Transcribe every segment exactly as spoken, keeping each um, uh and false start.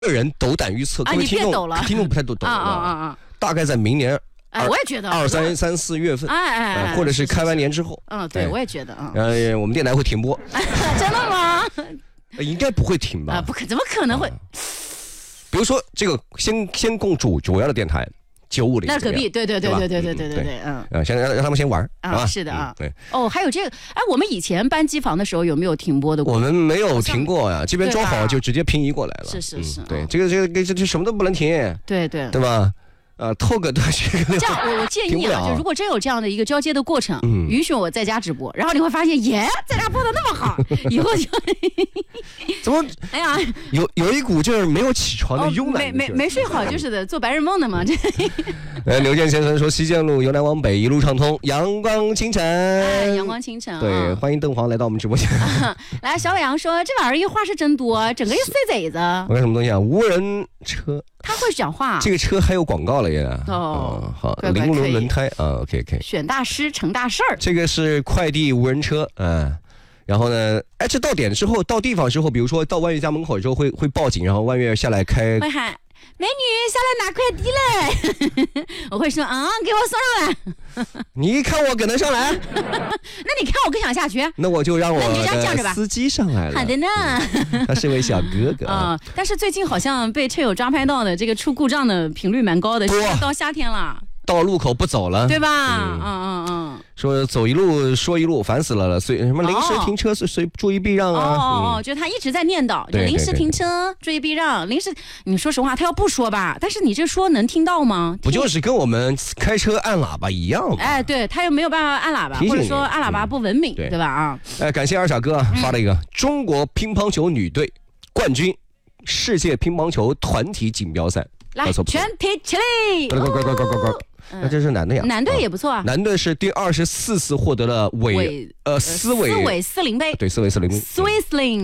个人斗胆预测，各位听众听众不太懂懂了，大概在明年。 哎，我也觉得二三三四月份， 哎哎哎， 或者是开完年之后， 嗯，对，我也觉得啊。 呃，我们电台会停播， 真的吗？ 应该不会停吧？ 啊，不可，怎么可能会？ 比如说这个，先先供主主要的电台九五零， 那隔壁，对对对对对对对对对，嗯， 呃，先让让他们先玩啊，是的啊， 对。 哦，还有这个，哎，我们以前搬机房的时候有没有停播的过？ 我们没有停过呀，这边装好就直接平移过来了。 是是是， 对，这个这个这这什么都不能停。对对， 对吧？呃，透个短这个这样，我我建议啊，就如果真有这样的一个交接的过程，嗯，允许我在家直播，然后你会发现，耶，在家播的那么好，以后就怎么？哎呀，有有一股就是没有起床的慵懒， 没没没睡好就是的，做白日梦的嘛。这， 呃，刘健先生说，西建路由南往北一路畅通，阳光清晨， 哎，阳光清晨， 对，欢迎邓黄来到我们直播间。 来，小伟阳说，这玩意儿话是真多，整个一碎贼子。 我看什么东西啊？无人车。 他会讲话， 这个车还有广告了耶！ 哦， 好，零轮轮胎啊 ，OK OK。 选大师成大事儿， 这个是快递无人车，嗯，然后呢，哎，这到点之后，到地方之后，比如说到万月家门口之后会会报警，然后万月下来开， 会喊美女下来拿快递嘞，我会说啊，给我送上来。 你看我可能上来， 那你看我更想下去， 那我就让我的司机上来了。 好的呢， 他是位小哥哥啊、呃。但是最近好像被车友抓拍到的这个出故障的频率蛮高的，到夏天了。到路口不走了， 对吧？嗯嗯嗯， 说走一路说一路，烦死了了。所以什么临时停车，随随注意避让啊。 哦哦哦，就他一直在念叨，就临时停车，注意避让。临时，你说实话，他要不说吧，但是你这说能听到吗？ 不就是跟我们开车按喇叭一样吗？ 哎，对他又没有办法按喇叭，或者说按喇叭不文明，对吧？啊， 哎，感谢二傻哥发了一个中国乒乓球女队冠军世界乒乓球团体锦标赛， 来全体起立！ 快快快快快快！那这是男的呀， 男队也不错啊。 男队是第二十四次获得了韦呃斯韦斯韦斯林杯， 对，斯韦斯林 ，Swissling，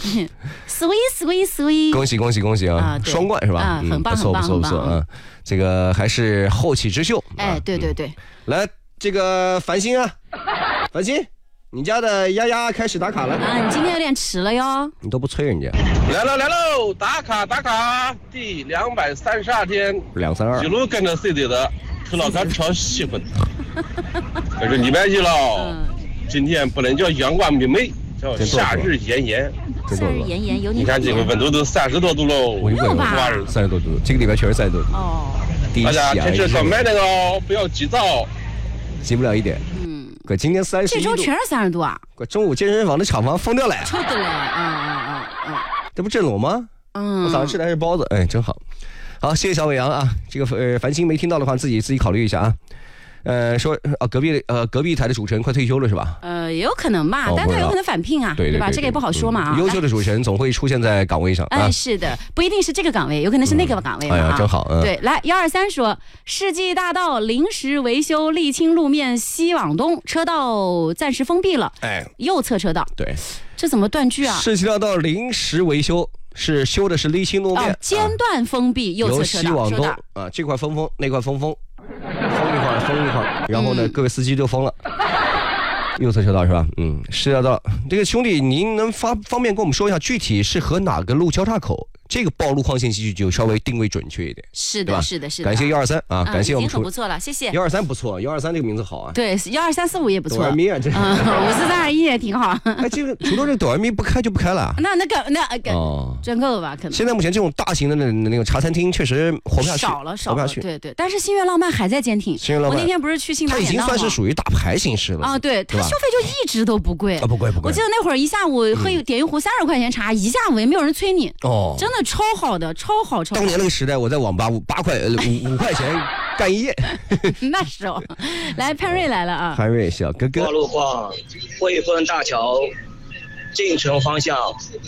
Swiss Swiss Swiss， 恭喜恭喜恭喜啊！双冠是吧？ 啊，很棒， 不错不错不错啊！这个还是后起之秀。 哎，对对对， 来这个繁星啊，繁星，你家的丫丫开始打卡了啊！你今天有点迟了哟， 你都不催人家。 来了来喽，打卡打卡，第两百三十二天， 两三二， 一路跟着 C D 的。吃了咱超喜欢，这是礼拜一了，嗯、今天不能叫阳光明媚，叫夏日炎炎。 夏日炎炎有你。 你看这个温度都三十多度喽， 有吧？ 三十多度，这个礼拜确实三十多度。 哦。 大家开车上慢点哦，不要急躁。 急不了一点。嗯。可今天三十一度。 这周全是三十度啊！ 可中午健身房的厂房封掉了。 抽的嘞！嗯嗯嗯嗯。 这不震了吗？ 嗯。 我早上吃的还是包子，哎，真好。好，谢谢小伟阳啊，这个呃繁星没听到的话，自己自己考虑一下啊。呃，说啊，隔壁呃隔壁台的主持人快退休了是吧？ 呃，也有可能吧，哦、但他有可能返聘啊， 对 对, 对, 对吧？这个也不好说嘛、 嗯。优秀的主持人总会出现在岗位上。 哎、 啊， 是的，不一定是这个岗位，有可能是那个岗位、 嗯。哎呀，真好。嗯、 对，来幺二三说，世纪大道临时维修沥青路面西往东，车道暂时封闭了。 哎， 右侧车道。 对， 这怎么断句啊？ 世纪大道临时维修。是修的是沥青路面， 哦、间断封闭、啊、右侧车道， 由西往东啊，这块封封，那块封封，封一块封一块，然后呢，嗯、各位司机就封了。右侧车道是吧？嗯，世纪大道，这个兄弟，您能发方便跟我们说一下，具体是和哪个路交叉口？这个报路况信息就稍微定位准确一点。 是的，是的，是的。 感谢幺二三啊， 嗯、 感谢我们。 已经很不错了，谢谢。 幺二三不错，幺二三这个名字好啊。 对，幺二三四五也不错。 抖儿咪啊，这。 嗯，五四三二一也挺好。 哎，这个除了这抖儿咪不开就不开了。 那那个那个哦， 赚够了吧？可能。 现在目前这种大型的那那个茶餐厅确实活不下去， 少了少了， 活不下去。 对对，但是新月浪漫还在坚挺。 新月浪漫， 我那天不是去新达它已经算是属于打牌形式了啊。对，它收费就一直都不贵啊，不贵不贵。 我记得那会儿一下午喝一点一壶三十块钱茶，一下午也没有人催你。 哦， 真的超好的，超好超好。 当年那个时代，我在网吧五八块五五块钱干一夜。 那时候，来潘瑞来了啊！ 潘瑞小哥哥。 道路况，汇丰大桥进城方向，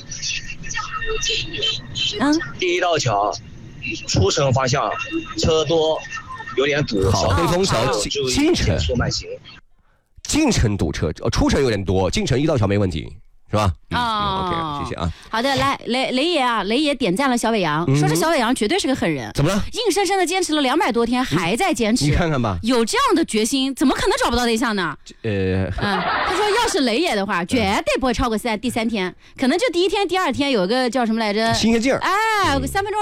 嗯， 第一道桥出城方向车多，有点堵。 好，汇丰桥进城速慢行。 进城堵车，哦，出城有点多，进城一道桥没问题。 是吧？ 哦、 嗯、，OK， 谢谢啊。 好的，来雷雷爷啊，雷爷点赞了小伟阳，嗯、说这小伟阳绝对是个狠人。 怎么了？ 硬生生的坚持了两百多天，还在坚持、 嗯。你看看吧， 有这样的决心，怎么可能找不到对象呢？ 呃， 嗯，他说要是雷爷的话，绝对不会超过三第三天，可能就第一天、第二天有个叫什么来着？ 新鲜劲儿， 哎，有个三分钟。